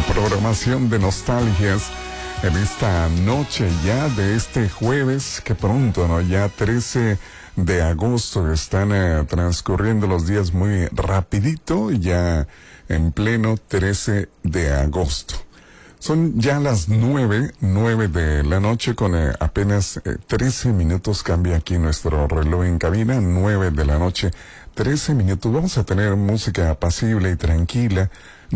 programación de nostalgias en esta noche ya de este jueves, que pronto, ¿no? Ya 13 de agosto, están transcurriendo los días muy rapidito, ya en pleno 13 de agosto. Son ya las 9 de la noche con apenas 13 minutos, cambia aquí nuestro reloj en cabina, 9 de la noche, 13 minutos. Vamos a tener música apacible y tranquila.